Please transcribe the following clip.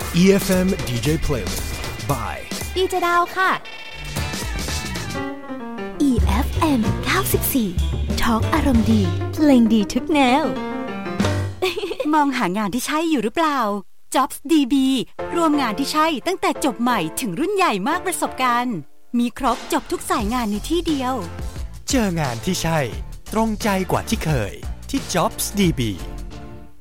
EFM DJ Playlist by ดีเจดาวค่ะ EFM 94 Talk อารมณ์ดีเพลงดีทุกแนวมองหางานที่ใช่อยู่หรือเปล่า Jobs DB รวมงานที่ใช่ตั้งแต่จบใหม่ถึงรุ่นใหญ่มากประสบการณ์มีครบจบทุกสายงานในที่เดียวเจองานที่ใช่ตรงใจกว่าที่เคยที่ Jobs DB